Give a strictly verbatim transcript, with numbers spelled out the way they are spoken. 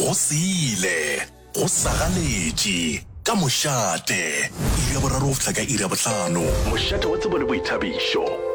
go sile go sagaletše ka mošate iri ya boraro o fihla ka iri ya bohlano mošate wa tsebo le boithabišo